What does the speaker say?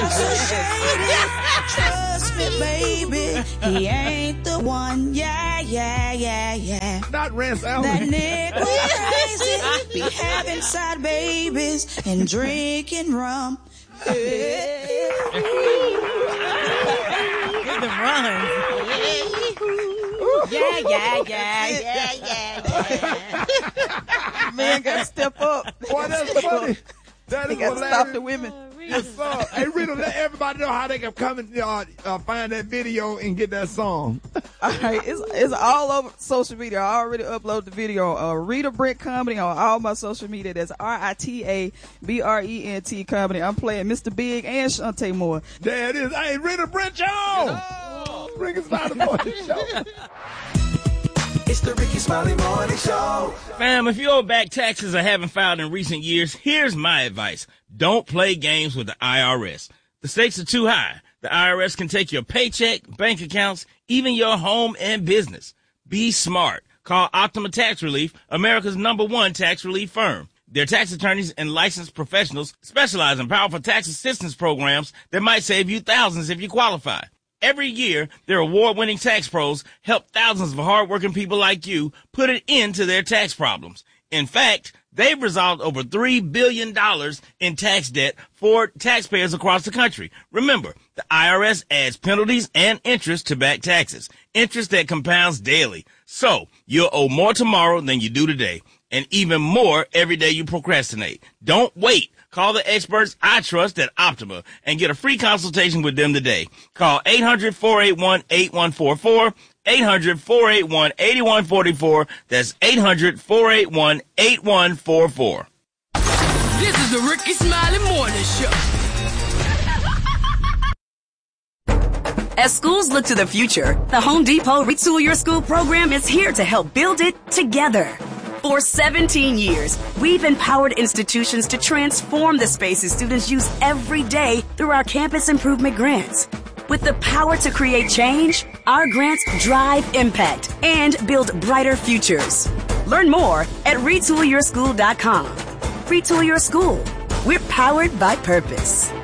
so shady. Trust me, baby, he ain't the one. Yeah. Not Rance Allen. That nigga crazy, be having side babies and drinking rum. Get the runs. Yeah. Man got to step up. Boy, that's funny. That is He got to stop the women. Yes, sir. Hey, Rita, let everybody know how they can come and find that video and get that song. All right, it's all over social media. I already uploaded the video. Rita Brent Comedy on all my social media. That's RITABRENT Comedy. I'm playing Mr. Big and Shantae Moore. There it is. Hey, Rita Brent Show. Bring us by the morning show. It's the Ricky Smiley Morning Show. Fam, if you owe back taxes or haven't filed in recent years, here's my advice. Don't play games with the IRS. The stakes are too high. The IRS can take your paycheck, bank accounts, even your home and business. Be smart. Call Optima Tax Relief, America's #1 tax relief firm. Their tax attorneys and licensed professionals specialize in powerful tax assistance programs that might save you thousands if you qualify. Every year, their award-winning tax pros help thousands of hardworking people like you put an end to their tax problems. In fact, they've resolved over $3 billion in tax debt for taxpayers across the country. Remember, the IRS adds penalties and interest to back taxes, interest that compounds daily. So, you'll owe more tomorrow than you do today, and even more every day you procrastinate. Don't wait. Call the experts I trust at Optima and get a free consultation with them today. Call 800-481-8144, 800-481-8144. That's 800-481-8144. This is the Ricky Smiley Morning Show. As schools look to the future, the Home Depot Retool Your School program is here to help build it together. For 17 years, we've empowered institutions to transform the spaces students use every day through our campus improvement grants. With the power to create change, our grants drive impact and build brighter futures. Learn more at retoolyourschool.com. Retool Your School. We're powered by purpose.